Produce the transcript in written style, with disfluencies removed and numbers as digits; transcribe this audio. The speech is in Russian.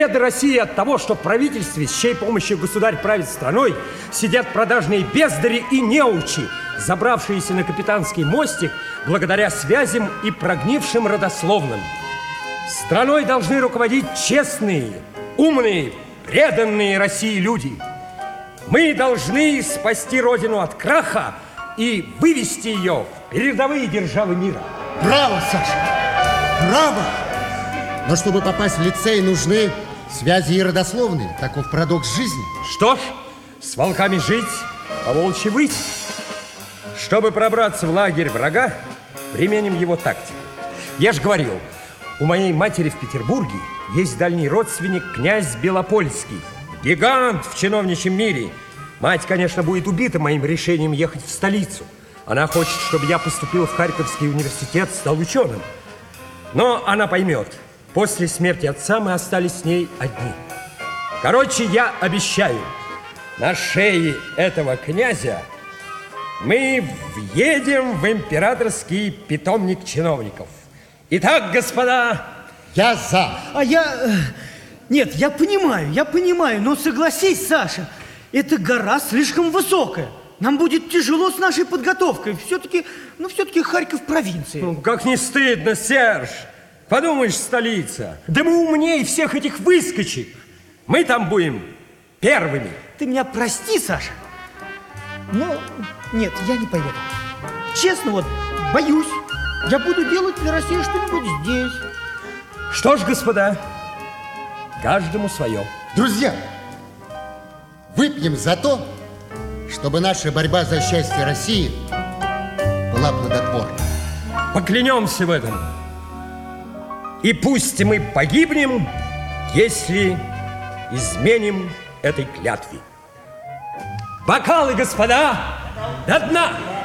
Беда России от того, что в правительстве, с чьей помощью государь правит страной, сидят продажные бездари и неучи, забравшиеся на капитанский мостик благодаря связям и прогнившим родословным. Страной должны руководить честные, умные, преданные России люди. Мы должны спасти Родину от краха и вывести ее в передовые державы мира. Браво, Саша! Браво! Но чтобы попасть в лицей, нужны связи и родословные. Таков парадокс жизни. Что ж, с волками жить, по волчьи выть. Чтобы пробраться в лагерь врага, применим его тактику. Я же говорил, у моей матери в Петербурге есть дальний родственник князь Белопольский. Гигант в чиновничьем мире. Мать, конечно, будет убита моим решением ехать в столицу. Она хочет, чтобы я поступил в Харьковский университет, стал ученым. Но она поймет, после смерти отца мы остались с ней одни. Короче, я обещаю, на шее этого князя мы въедем в императорский питомник чиновников. Итак, господа... Я за. Нет, я понимаю, но согласись, Саша, эта гора слишком высокая. Нам будет тяжело с нашей подготовкой. Все-таки Харьков провинция. Ну, как не стыдно, Серж. Подумаешь, столица. Да мы умнее всех этих выскочек. Мы там будем первыми. Ты меня прости, Саша. Но нет, я не поеду. Честно, вот, боюсь. Я буду делать для России что-нибудь здесь. Что ж, господа, каждому свое. Друзья, выпьем за то, чтобы наша борьба за счастье России была плодотворной. Поклянемся в этом. И пусть мы погибнем, если изменим этой клятве. Бокалы, господа, до дна!